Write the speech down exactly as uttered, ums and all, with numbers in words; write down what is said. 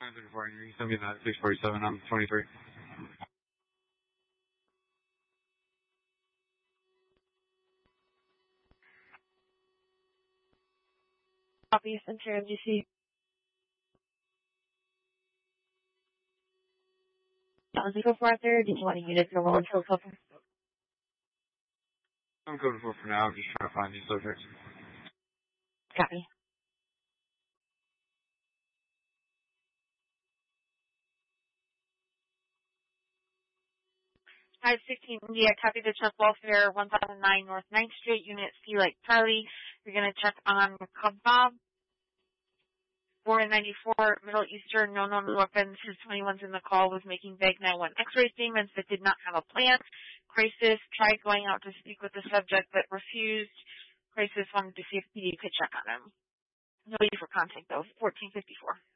nine thirty-four, and you sent me that six forty-seven on twenty-three. Copy, Center M G C. zero four there, did you want a unit for Rolling Hill cover? I'm code four for now, I'm just trying to find these subjects. Copy. five sixteen India, copy the Chuck Welfare, one thousand nine North ninth Street, Unit C like Charlie. You're going to check on Bob. four ninety-four Middle Eastern, no known weapons. His twenty-one's in the call, was making vague nine one X-ray statements but did not have a plan. Crisis tried going out to speak with the subject but refused. Crisis wanted to see if P D could check on him. No need for contact though, fourteen fifty-four.